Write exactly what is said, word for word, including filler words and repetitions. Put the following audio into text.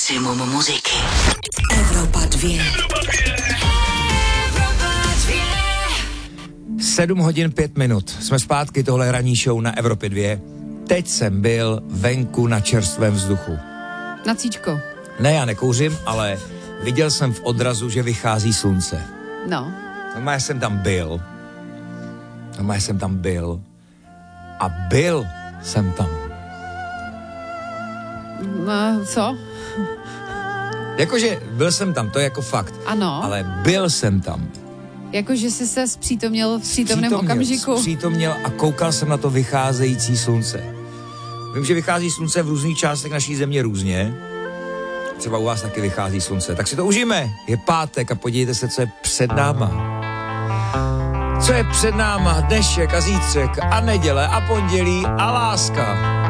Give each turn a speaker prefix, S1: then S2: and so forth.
S1: Maximum muziky.
S2: Evropa dvě.
S3: Sedm hodin pět minut. Jsme zpátky, tohle ranní show na Evropě dvě. Teď jsem byl venku na čerstvém vzduchu.
S4: Na cíčko.
S3: Ne, já nekouřím, ale viděl jsem v odrazu, že vychází slunce.
S4: No.
S3: Normálně jsem tam byl. Normálně jsem tam byl. A byl jsem tam.
S4: No, co?
S3: Jakože byl jsem tam, to je jako fakt.
S4: Ano.
S3: Ale byl jsem tam.
S4: Jakože jsi se zpřítomnil v přítomném
S3: Zpřítomněl,
S4: okamžiku.
S3: Zpřítomněl a koukal jsem na to vycházející slunce. Vím, že vychází slunce v různých částech naší země různě. Třeba u vás taky vychází slunce. Tak si to užijeme. Je pátek a podívejte se, co je před náma. Co je před náma dnešek a zítřek a neděle a pondělí a láska.